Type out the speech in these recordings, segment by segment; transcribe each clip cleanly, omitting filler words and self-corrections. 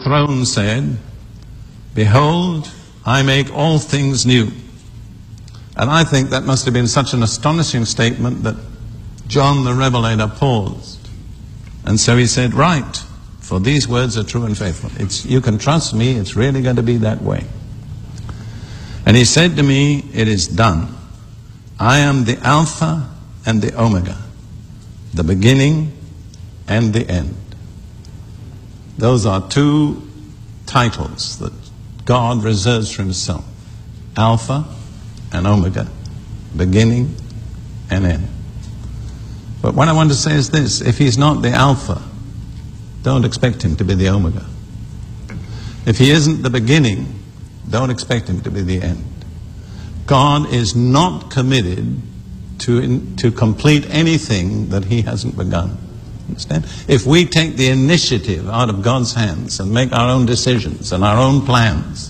throne said, "Behold, I make all things new." And I think that must have been such an astonishing statement that John the Revelator paused. And so he said, "Right, for these words are true and faithful." You can trust me, it's really going to be that way. And he said to me, "It is done. I am the Alpha and the Omega, the beginning and the end." Those are two titles that God reserves for himself. Alpha and Omega, beginning and end. But what I want to say is this: if he's not the Alpha, don't expect him to be the Omega. If he isn't the beginning, don't expect him to be the end. God is not committed to complete anything that he hasn't begun. Understand? If we take the initiative out of God's hands and make our own decisions and our own plans,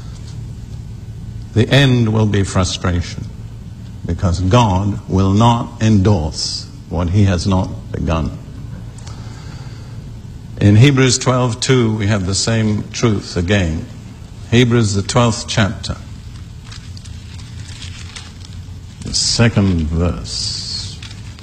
the end will be frustration, because God will not endorse what he has not begun. In Hebrews 12:2 we have the same truth again. Hebrews, the 12th chapter, the 2nd verse.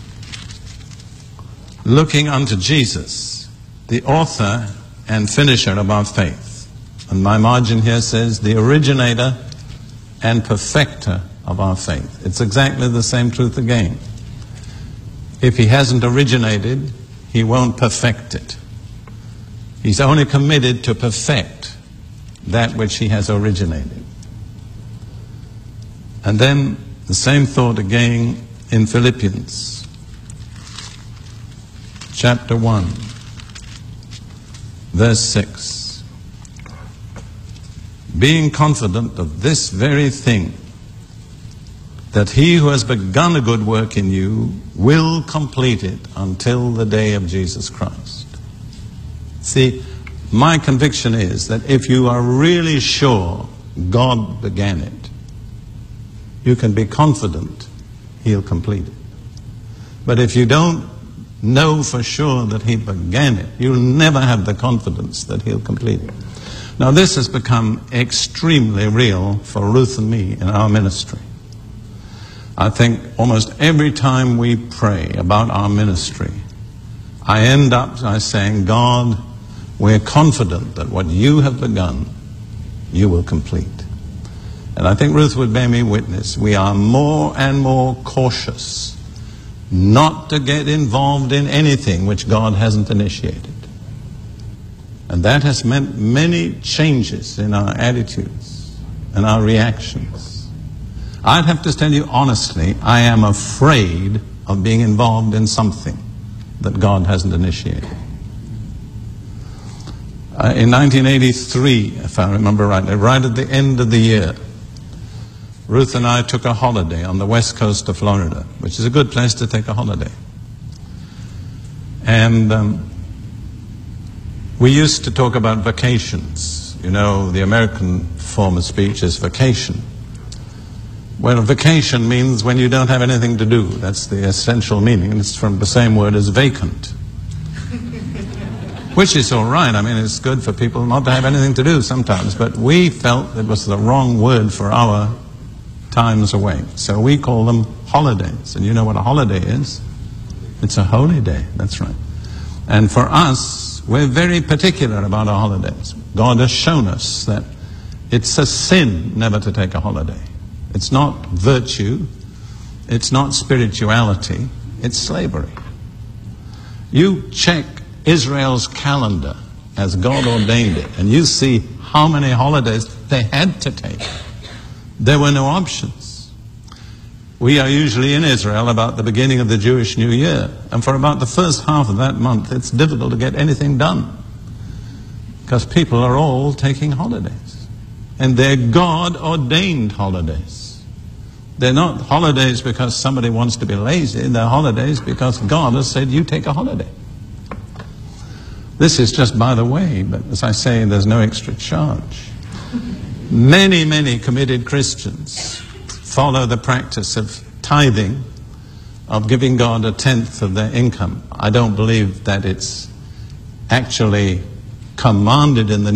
"Looking unto Jesus, the author and finisher of our faith." And my margin here says, "the originator and perfecter of our faith." It's exactly the same truth again. If he hasn't originated, he won't perfect it. He's only committed to perfect that which he has originated. And then the same thought again in Philippians chapter 1, verse 6. "Being confident of this very thing, that he who has begun a good work in you will complete it until the day of Jesus Christ." See, my conviction is that if you are really sure God began it, you can be confident he'll complete it. But if you don't know for sure that he began it, you'll never have the confidence that he'll complete it. Now, this has become extremely real for Ruth and me in our ministry. I think almost every time we pray about our ministry, I end up by saying, "God, we're confident that what you have begun, you will complete." And I think Ruth would bear me witness. We are more and more cautious not to get involved in anything which God hasn't initiated. And that has meant many changes in our attitudes and our reactions. I'd have to tell you honestly, I am afraid of being involved in something that God hasn't initiated. In 1983, if I remember rightly, right at the end of the year, Ruth and I took a holiday on the west coast of Florida, which is a good place to take a holiday. And we used to talk about vacations. You know, the American form of speech is vacation. Well, vacation means when you don't have anything to do. That's the essential meaning. And it's from the same word as vacant. Which is all right. I mean, it's good for people not to have anything to do sometimes. But we felt it was the wrong word for our times away. So we call them holidays. And you know what a holiday is? It's a holy day. That's right. And for us, we're very particular about our holidays. God has shown us that it's a sin never to take a holiday. It's not virtue. It's not spirituality. It's slavery. You check Israel's calendar as God ordained it, and you see how many holidays they had to take. There were no options. We are usually in Israel about the beginning of the Jewish New Year, and for about the first half of that month, it's difficult to get anything done because people are all taking holidays, and they're God-ordained holidays. They're not holidays because somebody wants to be lazy. They're holidays because God has said, you take a holiday. This is just by the way, but as I say, there's no extra charge. Many, many committed Christians follow the practice of tithing, of giving God 1/10 of their income. I don't believe that it's actually commanded in the